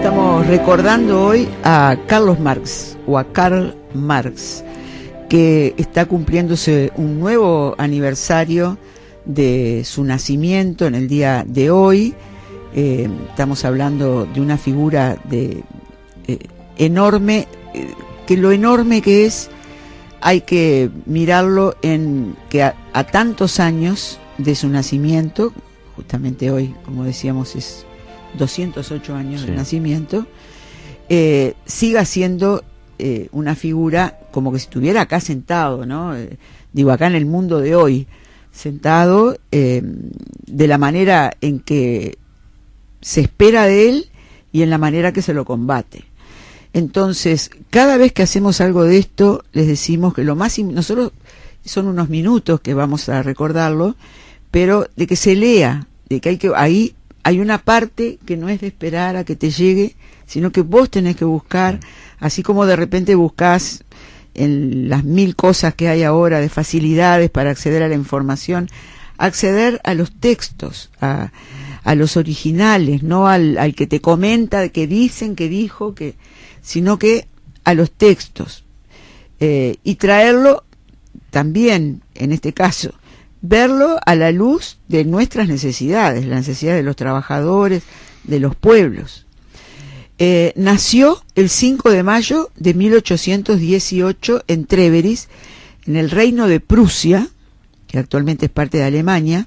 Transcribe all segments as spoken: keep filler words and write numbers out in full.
estamos recordando hoy a Carlos Marx, o a Karl Marx, que está cumpliéndose un nuevo aniversario de su nacimiento en el día de hoy. Eh, estamos hablando de una figura de eh, enorme, eh, que lo enorme que es, hay que mirarlo en que a, a tantos años de su nacimiento, justamente hoy, como decíamos, es doscientos ocho años sí. de nacimiento, eh, siga siendo eh, una figura como que si estuviera acá sentado, ¿no? Eh, digo, acá en el mundo de hoy, sentado eh, de la manera en que se espera de él y en la manera que se lo combate. Entonces, cada vez que hacemos algo de esto, les decimos que lo más... Nosotros son unos minutos que vamos a recordarlo, pero de que se lea, de que hay que... Ahí hay una parte que no es de esperar a que te llegue, sino que vos tenés que buscar, así como de repente buscás en las mil cosas que hay ahora de facilidades para acceder a la información, acceder a los textos, a, a los originales, no al, al que te comenta, que dicen, que dijo, que, sino que a los textos, eh, y traerlo también, en este caso, verlo a la luz de nuestras necesidades, las necesidades de los trabajadores, de los pueblos. Eh, nació el cinco de mayo de mil ochocientos dieciocho en Treveris, en el Reino de Prusia, que actualmente es parte de Alemania.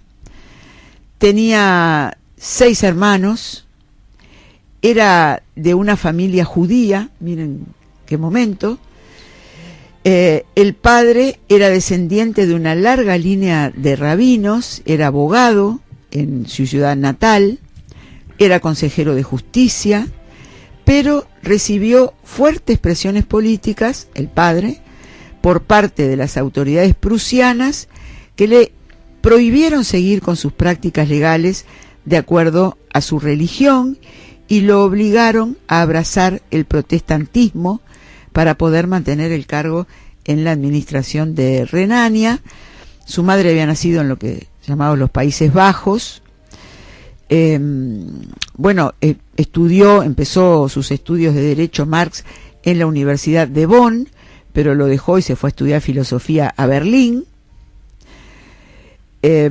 Tenía seis hermanos, era de una familia judía, miren qué momento. Eh, el padre era descendiente de una larga línea de rabinos, era abogado en su ciudad natal, era consejero de justicia, pero recibió fuertes presiones políticas, el padre, por parte de las autoridades prusianas, que le prohibieron seguir con sus prácticas legales de acuerdo a su religión y lo obligaron a abrazar el protestantismo para poder mantener el cargo en la administración de Renania. Su madre había nacido en lo que llamaban los Países Bajos. Eh, bueno, eh, estudió, empezó sus estudios de Derecho Marx en la Universidad de Bonn, pero lo dejó y se fue a estudiar filosofía a Berlín. Eh,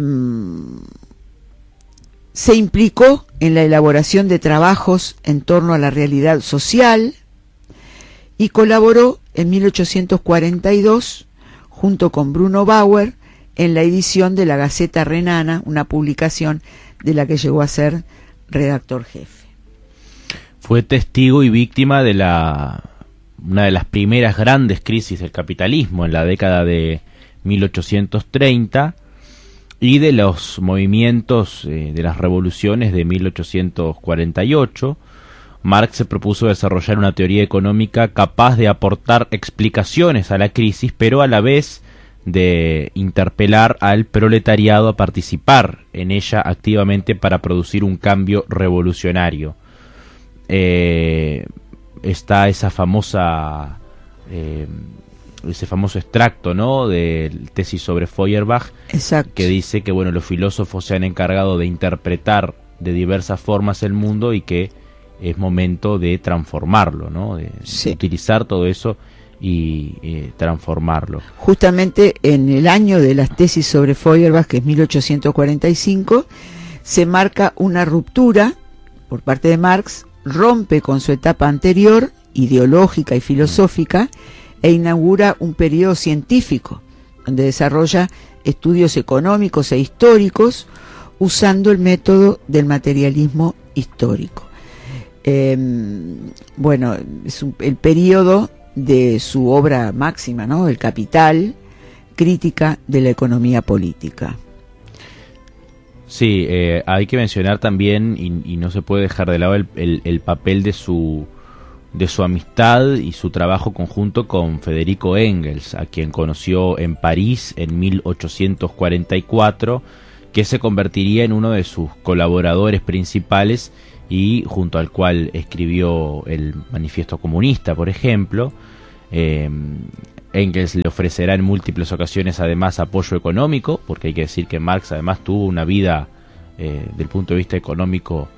se implicó en la elaboración de trabajos en torno a la realidad social y colaboró en mil ochocientos cuarenta y dos junto con Bruno Bauer en la edición de la Gaceta Renana, una publicación de la que llegó a ser redactor jefe. Fue testigo y víctima de la una de las primeras grandes crisis del capitalismo en la década de mil ochocientos treinta y de los movimientos eh, de las revoluciones de mil ochocientos cuarenta y ocho. Marx se propuso desarrollar una teoría económica capaz de aportar explicaciones a la crisis, pero a la vez de interpelar al proletariado a participar en ella activamente para producir un cambio revolucionario. Eh, está esa famosa eh, ese famoso extracto, ¿no?, del tesis sobre Feuerbach. Exacto. Que dice que bueno, los filósofos se han encargado de interpretar de diversas formas el mundo y que es momento de transformarlo, ¿no?, de, sí. de utilizar todo eso y eh, transformarlo. Justamente en el año de las tesis sobre Feuerbach, que es mil ochocientos cuarenta y cinco, se marca una ruptura por parte de Marx, rompe con su etapa anterior, ideológica y filosófica, e inaugura un periodo científico, donde desarrolla estudios económicos e históricos, usando el método del materialismo histórico. Eh, bueno, es un, el periodo de su obra máxima, ¿no?, El Capital, crítica de la economía política. Sí, eh, hay que mencionar también, y, y no se puede dejar de lado el, el, el papel de su de su amistad y su trabajo conjunto con Federico Engels, a quien conoció en París en mil ochocientos cuarenta y cuatro, que se convertiría en uno de sus colaboradores principales y junto al cual escribió el Manifiesto Comunista, por ejemplo. Eh, Engels le ofrecerá en múltiples ocasiones además apoyo económico, porque hay que decir que Marx además tuvo una vida eh, del punto de vista económico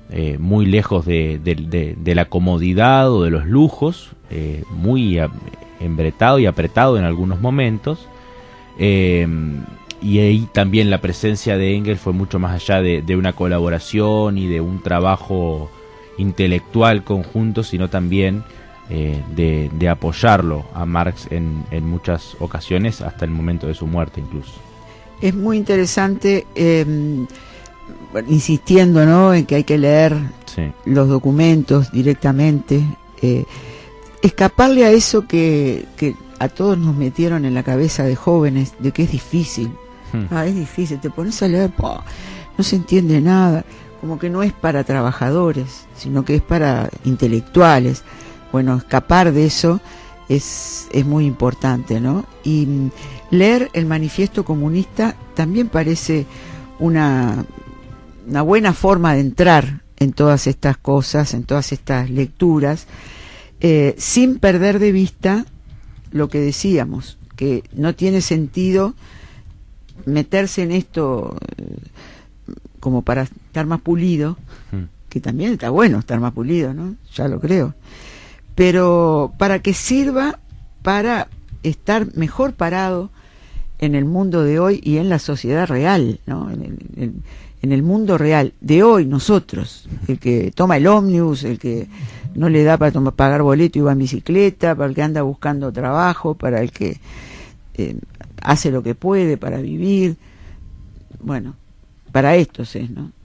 eh, muy lejos de, de, de, de la comodidad o de los lujos, eh, muy a, embretado y apretado en algunos momentos. Eh, y ahí también la presencia de Engels fue mucho más allá de, de una colaboración y de un trabajo intelectual conjunto, sino también eh, de, de apoyarlo a Marx en, en muchas ocasiones, hasta el momento de su muerte incluso. Es muy interesante, eh, insistiendo, ¿no?, en que hay que leer sí. los documentos directamente, eh, escaparle a eso que, que a todos nos metieron en la cabeza de jóvenes, de que es difícil. Hmm. Ah, es difícil, te pones a leer, po, no se entiende nada, como que no es para trabajadores, sino que es para intelectuales. Bueno, escapar de eso es, es muy importante, ¿no? Y mm, leer el Manifiesto Comunista también parece una, una buena forma de entrar en todas estas cosas, en todas estas lecturas, eh, sin perder de vista lo que decíamos, que no tiene sentido meterse en esto eh, como para estar más pulido, mm. que también está bueno estar más pulido, ¿no? Ya lo creo. Pero para que sirva para estar mejor parado en el mundo de hoy y en la sociedad real, ¿no? En el, en, en el mundo real de hoy, nosotros, el que toma el ómnibus, el que no le da para tomar, pagar boleto y va en bicicleta, para el que anda buscando trabajo, para el que eh, hace lo que puede para vivir, bueno, para estos es, ¿no?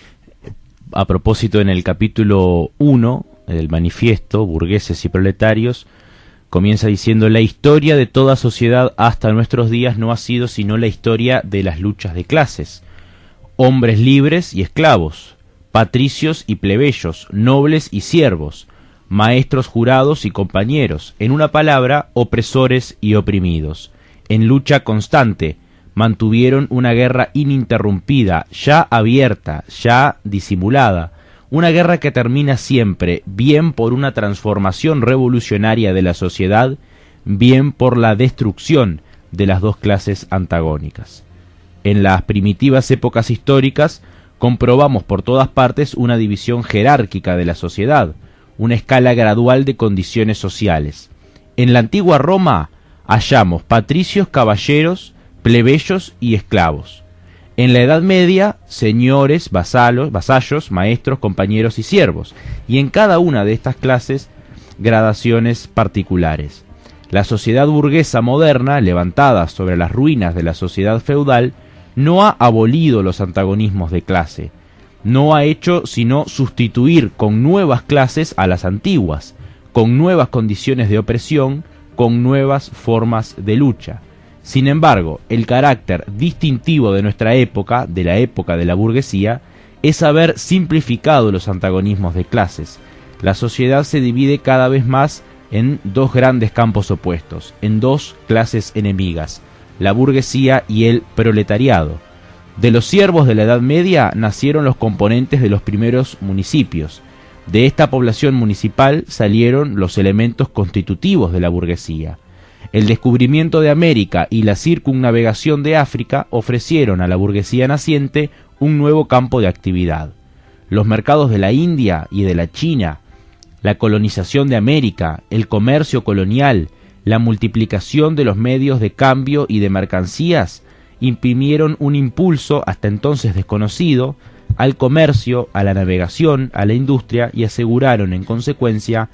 A propósito, en el capítulo uno del manifiesto, Burgueses y Proletarios, comienza diciendo: la historia de toda sociedad hasta nuestros días no ha sido sino la historia de las luchas de clases, hombres libres y esclavos, patricios y plebeyos, nobles y siervos, maestros jurados y compañeros, en una palabra, opresores y oprimidos. En lucha constante, mantuvieron una guerra ininterrumpida, ya abierta, ya disimulada, una guerra que termina siempre, bien por una transformación revolucionaria de la sociedad, bien por la destrucción de las dos clases antagónicas. En las primitivas épocas históricas, comprobamos por todas partes una división jerárquica de la sociedad, una escala gradual de condiciones sociales. En la antigua Roma hallamos patricios, caballeros, plebeyos y esclavos. En la Edad Media, señores, vasalos, vasallos, maestros, compañeros y siervos, y en cada una de estas clases, gradaciones particulares. La sociedad burguesa moderna, levantada sobre las ruinas de la sociedad feudal, no ha abolido los antagonismos de clase, no ha hecho sino sustituir con nuevas clases a las antiguas, con nuevas condiciones de opresión, con nuevas formas de lucha. Sin embargo, el carácter distintivo de nuestra época, de la época de la burguesía, es haber simplificado los antagonismos de clases. La sociedad se divide cada vez más en dos grandes campos opuestos, en dos clases enemigas, la burguesía y el proletariado. De los siervos de la Edad Media nacieron los componentes de los primeros municipios. De esta población municipal salieron los elementos constitutivos de la burguesía. El descubrimiento de América y la circunnavegación de África ofrecieron a la burguesía naciente un nuevo campo de actividad. Los mercados de la India y de la China, la colonización de América, el comercio colonial, la multiplicación de los medios de cambio y de mercancías imprimieron un impulso hasta entonces desconocido al comercio, a la navegación, a la industria y aseguraron en consecuencia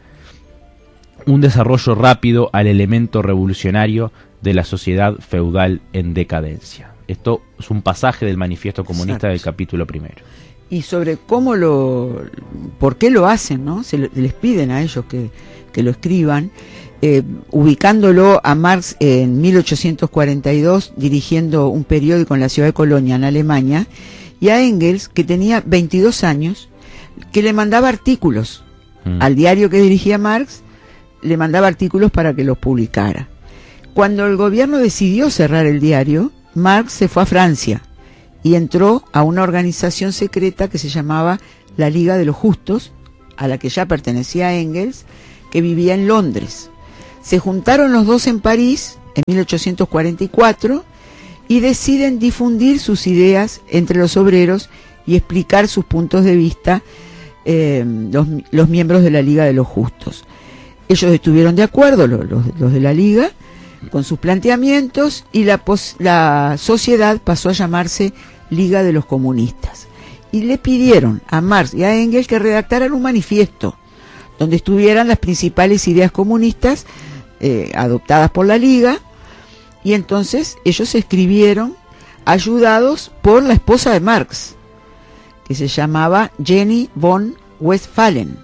un desarrollo rápido al elemento revolucionario de la sociedad feudal en decadencia. Esto es un pasaje del Manifiesto Comunista. Exacto. Del capítulo primero. Y sobre cómo lo, por qué lo hacen, ¿no? Se les piden a ellos que, que lo escriban, eh, ubicándolo a Marx en mil ochocientos cuarenta y dos, dirigiendo un periódico en la ciudad de Colonia, en Alemania, y a Engels, que tenía veintidós años, que le mandaba artículos mm. al diario que dirigía Marx, le mandaba artículos para que los publicara. Cuando el gobierno decidió cerrar el diario, Marx se fue a Francia y entró a una organización secreta que se llamaba la Liga de los Justos, a la que ya pertenecía Engels, que vivía en Londres. Se juntaron los dos en París en mil ochocientos cuarenta y cuatro y deciden difundir sus ideas entre los obreros y explicar sus puntos de vista eh, los, los miembros de la Liga de los Justos. Ellos estuvieron de acuerdo, los, los, los de la Liga, con sus planteamientos, y la, pos, la sociedad pasó a llamarse Liga de los Comunistas. Y le pidieron a Marx y a Engels que redactaran un manifiesto donde estuvieran las principales ideas comunistas eh, adoptadas por la Liga, y entonces ellos escribieron ayudados por la esposa de Marx, que se llamaba Jenny von Westphalen,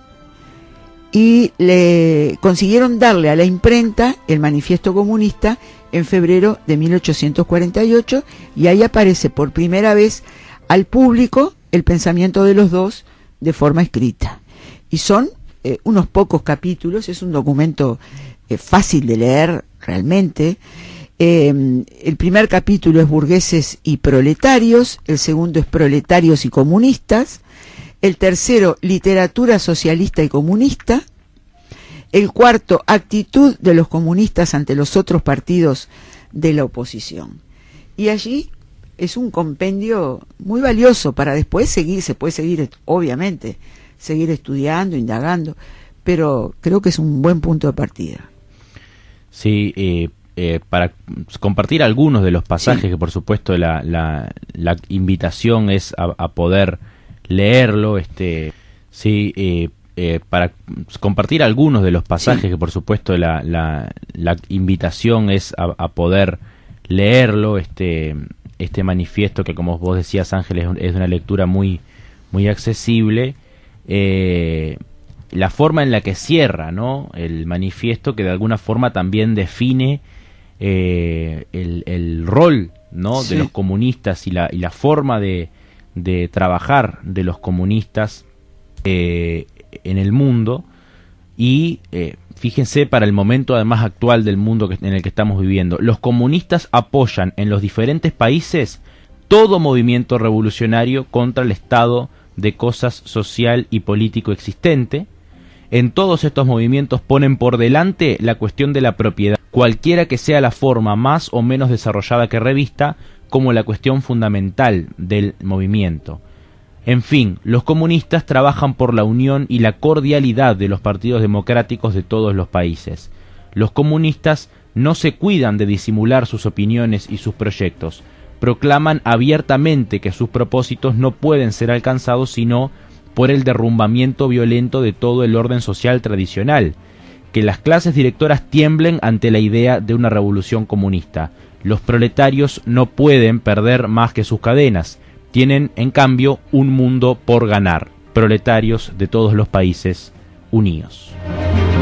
y le consiguieron darle a la imprenta el manifiesto comunista en febrero de mil ochocientos cuarenta y ocho, y ahí aparece por primera vez al público el pensamiento de los dos de forma escrita. Y son eh, unos pocos capítulos, es un documento eh, fácil de leer realmente. Eh, el primer capítulo es burgueses y proletarios, el segundo es proletarios y comunistas, el tercero literatura socialista y comunista, el cuarto actitud de los comunistas ante los otros partidos de la oposición. Y allí es un compendio muy valioso para después seguir, se puede seguir, obviamente, seguir estudiando, indagando, pero creo que es un buen punto de partida. Sí, eh, eh, para compartir algunos de los pasajes, sí, que por supuesto la, la, la invitación es a, a poder leerlo, este, sí, eh, eh, para compartir algunos de los pasajes, sí, que por supuesto la, la, la invitación es a, a poder leerlo, este, este manifiesto que, como vos decías, Ángel, es, es de una lectura muy, muy accesible. Eh, la forma en la que cierra, ¿no?, el manifiesto, que de alguna forma también define eh, el, el rol, ¿no?, sí, de los comunistas y la, y la forma de, de trabajar de los comunistas eh, en el mundo. Y eh, fíjense, para el momento además actual del mundo que, en el que estamos viviendo, los comunistas apoyan en los diferentes países todo movimiento revolucionario contra el estado de cosas social y político existente. En todos estos movimientos ponen por delante la cuestión de la propiedad, cualquiera que sea la forma más o menos desarrollada que revista, como la cuestión fundamental del movimiento. En fin, los comunistas trabajan por la unión y la cordialidad de los partidos democráticos de todos los países. Los comunistas no se cuidan de disimular sus opiniones y sus proyectos. Proclaman abiertamente que sus propósitos no pueden ser alcanzados sino por el derrumbamiento violento de todo el orden social tradicional. Que las clases directoras tiemblen ante la idea de una revolución comunista. Los proletarios no pueden perder más que sus cadenas. Tienen, en cambio, un mundo por ganar. Proletarios de todos los países, unidos.